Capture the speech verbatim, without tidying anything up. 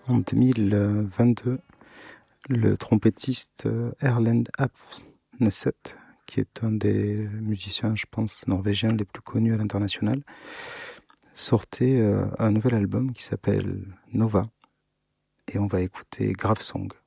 En deux mille vingt-deux, le trompettiste Erlend Apneset, qui est un des musiciens, je pense, norvégiens les plus connus à l'international, sortait un nouvel album qui s'appelle Nova. Et on va écouter Gravesong.